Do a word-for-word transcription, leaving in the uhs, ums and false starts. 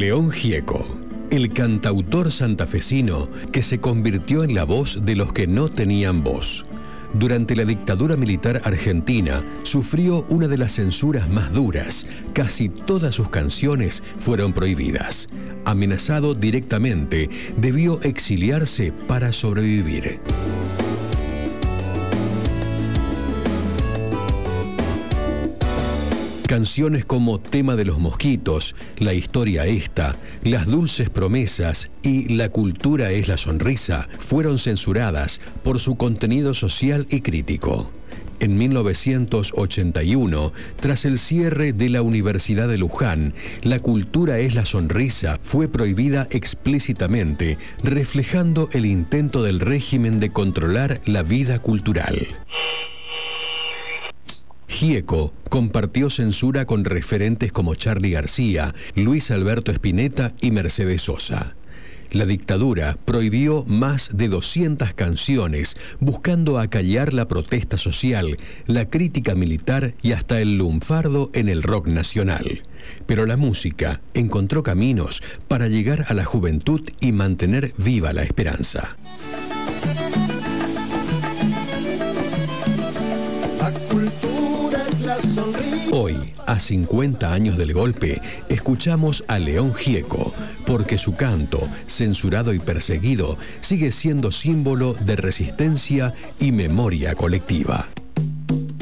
León Gieco, el cantautor santafesino que se convirtió en la voz de los que no tenían voz. Durante la dictadura militar argentina, sufrió una de las censuras más duras. Casi todas sus canciones fueron prohibidas. Amenazado directamente, debió exiliarse para sobrevivir. Canciones como Tema de los Mosquitos, La Historia Esta, Las Dulces Promesas y La Cultura es la Sonrisa fueron censuradas por su contenido social y crítico. En mil novecientos ochenta y uno, tras el cierre de la Universidad de Luján, La Cultura es la Sonrisa fue prohibida explícitamente, reflejando el intento del régimen de controlar la vida cultural. Gieco compartió censura con referentes como Charly García, Luis Alberto Spinetta y Mercedes Sosa. La dictadura prohibió más de doscientas canciones, buscando acallar la protesta social, la crítica militar y hasta el lunfardo en el rock nacional. Pero la música encontró caminos para llegar a la juventud y mantener viva la esperanza. Hoy, a cincuenta años del golpe, escuchamos a León Gieco, porque su canto, censurado y perseguido, sigue siendo símbolo de resistencia y memoria colectiva.